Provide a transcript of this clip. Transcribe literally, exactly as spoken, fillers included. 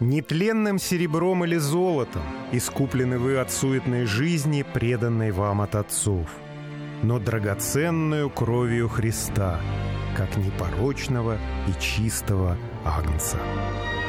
Нетленным серебром или золотом искуплены вы от суетной жизни, преданной вам от отцов, но драгоценную кровью Христа, как непорочного и чистого агнца.